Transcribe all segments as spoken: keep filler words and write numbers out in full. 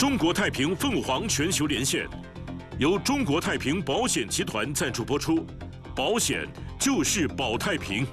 中国太平凤凰全球连线，由中国太平保险集团赞助播出。保险就是保太平。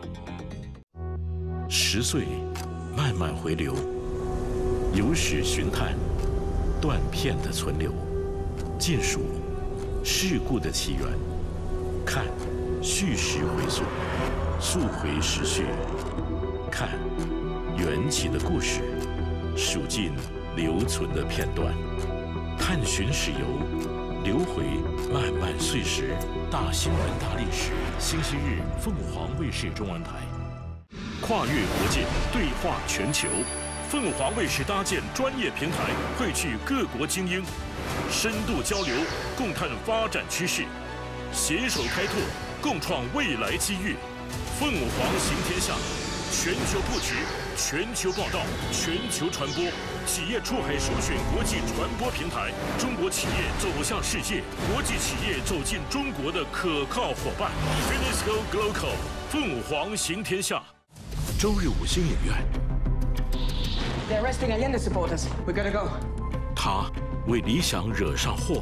十岁，慢慢回流，有史寻探，断片的存留，尽数事故的起源，看叙事回溯，溯回时序，看缘起的故事，数尽留存的片段，探寻史游，流回漫漫岁时，大新闻大历史。星期日，凤凰卫视中文台，跨越国界，对话全球。凤凰卫视搭建专业平台，汇聚各国精英，深度交流，共探发展趋势，携手开拓，共创未来机遇。凤凰行天下，全球布局，全球报道，全球传播，企业出海首选国际传播平台，中国企业走向世界，国际企业走进中国的可靠伙伴。Finisco Glocal， 凤凰行天下。周日五星影院。 They're arresting Allende supporters. We gotta go. 他为理想惹上祸。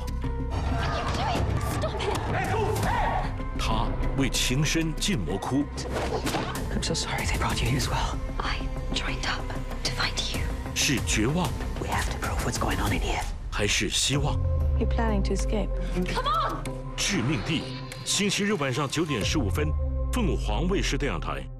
他为情深进魔窟。 I'm so sorry they brought you here as well. I joined up to find you. 是绝望， We have to prove what's going on in here. 还是希望？ You're planning to escape. Come on! 致命地，星期日晚上九点十五分，凤凰卫视电视台。